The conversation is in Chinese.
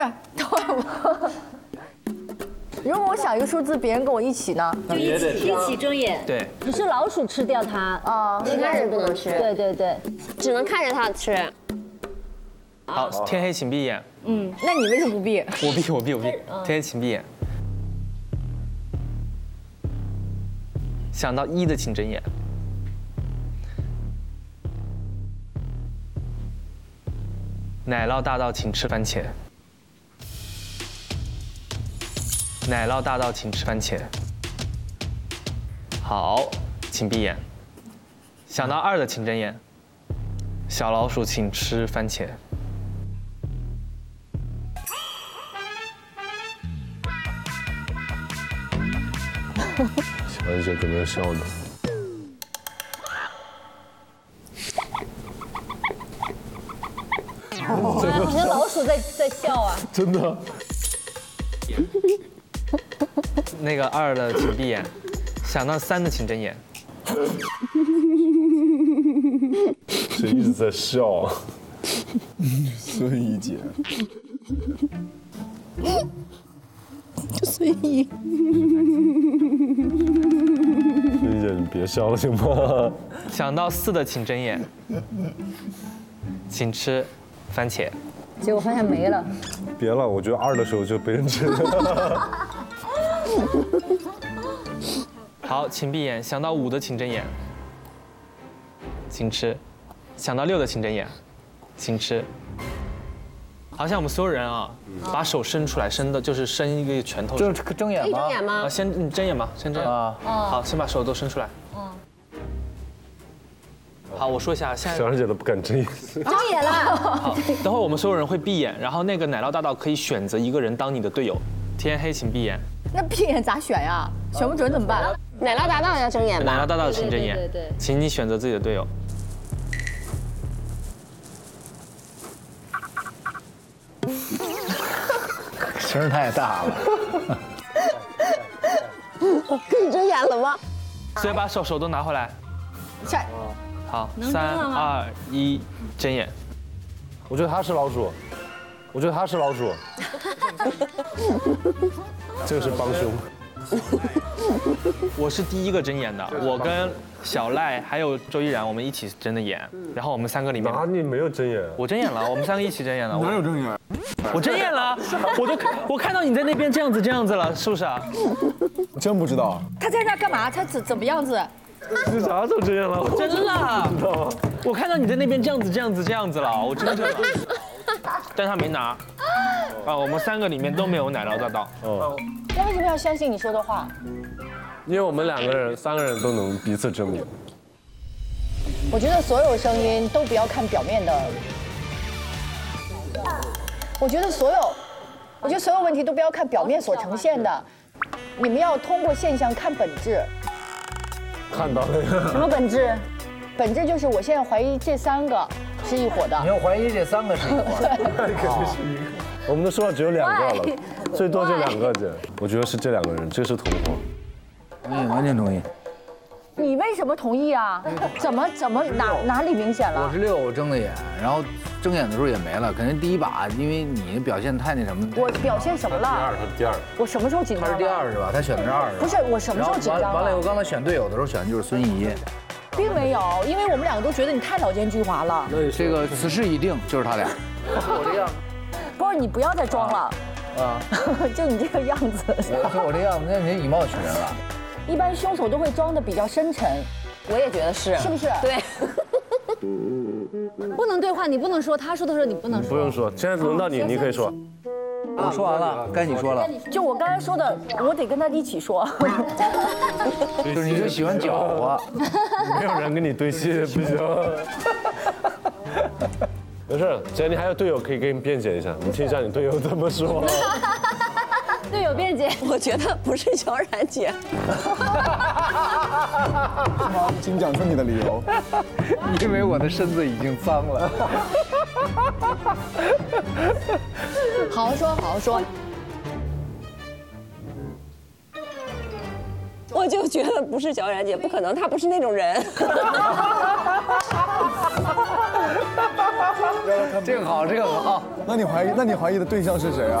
等会我。如果我想一个数字，别人跟我一起呢？ 就一起睁眼。 对， 你是老鼠吃掉它啊， 其他人不能吃。 对对对， 只能看着它吃。 好，天黑请闭眼。 那你为什么不闭？ 我闭。天黑请闭眼。想到1的请睁眼。奶酪大道请吃番茄。奶酪大道请吃番茄。好，请闭眼。想到2的请睁眼。小老鼠请吃番茄。 想一想怎么样笑的。 好像老鼠在笑啊。 真的。 那个2的请闭眼，想到3的请睁眼。 这一直在笑啊。 孙怡姐。 孙怡。 孙怡姐，你别笑了行吗？ 想到4的请睁眼，请吃番茄。 结果发现没了。 别了，我觉得2的时候就被人吃了。 好，请闭眼。想到5的请睁眼，请吃。想到6的请睁眼，请吃。好，像我们所有人啊，把手伸出来，伸的就是伸一个拳头。 睁眼吗？ 可以睁眼吗？ 先你睁眼吧，先睁眼。好，先把手都伸出来。好，我说一下，现在小冉姐都不敢睁眼。 睁眼了。 好，等会我们所有人会闭眼，然后那个奶酪大道可以选择一个人当你的队友。天黑请闭眼。 那闭眼咋选呀？选不准怎么办？ 奶酪大道要睁眼吧？ 奶酪大道请睁眼， 对， 请你选择自己的队友。 声太大了。 可以睁眼了吗？ 所以把手都拿回来。 下。 好，3、2、1，睁眼。 我觉得他是老鼠。这个是帮凶。 我是第一个睁眼的，我跟小赖还有周依然，我们一起睁的眼，然后我们3个里面， 哪里没有睁眼？ 我睁眼了，我们3个一起睁眼了。 哪有睁眼？ 我睁眼了，我看到你在那边这样子了，是不是啊？ 真不知道。 他在那干嘛？他怎么样子？ 你啥时候睁眼了？ 真了，我看到你在那边这样子了，我真的。但他没拿。啊，我们3个里面都没有奶酪大道。 哦。 那为什么要相信你说的话？ 因为我们3个人都能彼此证明。 我觉得所有声音都不要看表面的。我觉得所有问题都不要看表面所呈现的，你们要通过现象看本质。 看到了。 什么本质？ 本质就是我现在怀疑这3个是一伙的。 你要怀疑这3个是一伙？ 那肯定是一个。我们都说了只有2个了，最多就2个姐。我觉得是这2个人，这是同伙。 完全同意。 你为什么同意啊？怎么哪里明显了？ 我是6，我睁的眼，然后睁眼的时候也没了，肯定第一把，因为你表现太那什么。 我表现什么了？ 他是第二。 我什么时候紧张了？ 他是第2是吧？他选的是2是吧？ 不是，我什么时候紧张了？ 完了以后，刚才选队友的时候选的就是孙怡。 并没有，因为我们2个都觉得你太老奸巨猾了。 这个此事已定，就是他俩。我这样。 不是，你不要再装了。 啊。 就你这个样子。 我这样子，那你以貌取人了。 一般凶手都会装的比较深沉。 我也觉得是。 是不是？ 对。 不能对话，你不能说，他说的时候你不能说。 不用说，现在轮到你，你可以说。 我说完了，该你说了。 就我刚才说的，我得跟他一起说。 就是你就喜欢搅和， 没有人跟你对戏，不行。没事，只要你还有队友可以给你辩解一下，你听一下你队友怎么说。 队友辩解， 我觉得不是小冉姐。 请讲出你的理由。因为我的身子已经脏了。 好好说，好好说。 我就觉得不是小冉姐，不可能，她不是那种人。 这个好，这个好。 那你怀疑的对象是谁啊？